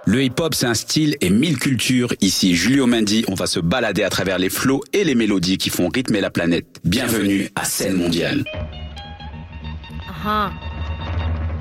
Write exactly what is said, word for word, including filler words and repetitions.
Le hip-hop, c'est un style et mille cultures. Ici, Julio Mendy, on va se balader à travers les flots et les mélodies qui font rythmer la planète. Bienvenue à Scène Mondiale. Uh-huh.